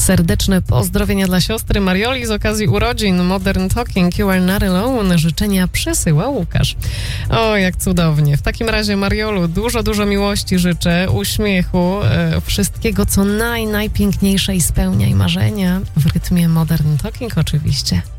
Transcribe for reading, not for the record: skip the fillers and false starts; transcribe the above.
Serdeczne pozdrowienia dla siostry Marioli z okazji urodzin. Modern Talking, You Are Not Alone. Życzenia przesyła Łukasz. O, jak cudownie. W takim razie, Mariolu, dużo miłości życzę, uśmiechu, wszystkiego, co najpiękniejsze i spełniaj marzenia w rytmie Modern Talking oczywiście.